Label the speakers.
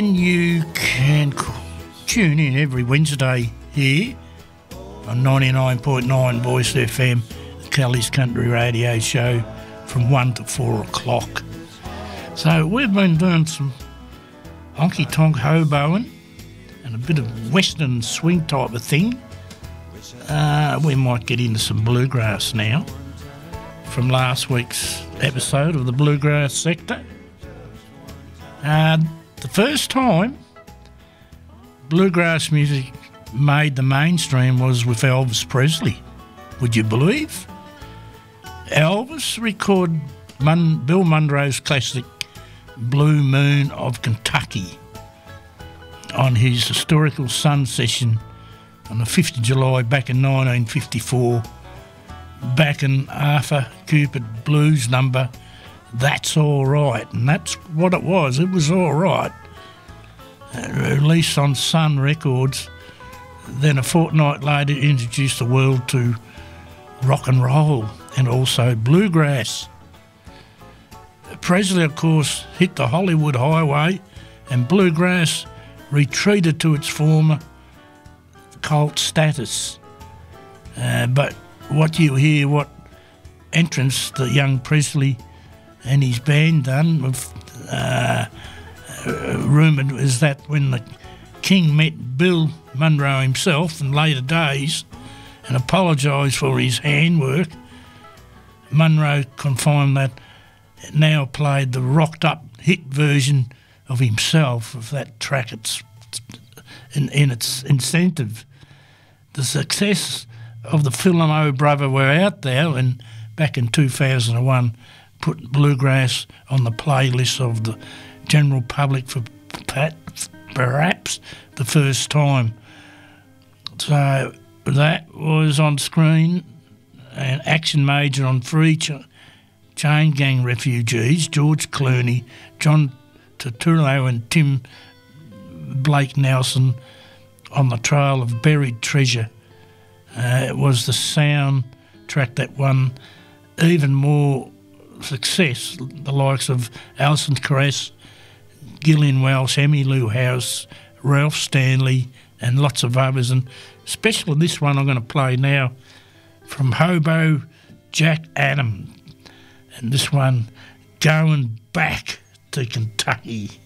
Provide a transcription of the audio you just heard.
Speaker 1: You can tune in every Wednesday here on 99.9 Voice FM, Kelly's Country Radio Show, from 1 to 4 o'clock. So we've been doing some honky-tonk hoboing and a bit of western swing type of thing. We might get into some bluegrass now from last week's episode of the Bluegrass Sector. The first time bluegrass music made the mainstream was with Elvis Presley. Would you believe? Elvis recorded Bill Monroe's classic Blue Moon of Kentucky on his historical Sun session on the 5th of July back in 1954, back in Arthur Cupid Blues number, That's All Right. And that's what it was. It was all right. Released on Sun Records. Then a fortnight later introduced the world to rock and roll and also bluegrass. Presley, of course, hit the Hollywood highway and bluegrass retreated to its former cult status. But what you hear, what entrance the young Presley and his band done, with rumoured is that when the King met Bill Monroe himself in later days and apologised for his handwork, Monroe confirmed that it now played the rocked up hit version of himself of that track. It's in its incentive. The success of the Phil and O Brother were out there, and back in 2001 put bluegrass on the playlist of the general public for perhaps the first time. So that was on screen, an action major on three chain gang refugees, George Clooney, John Turturro and Tim Blake Nelson, on the trail of buried treasure. It was the soundtrack that won even more success, the likes of Alison Krauss, Gillian Welsh, Emmylou House, Ralph Stanley, and lots of others. And especially this one I'm going to play now from Hobo Jack Adam. And this one, Going Back to Kentucky.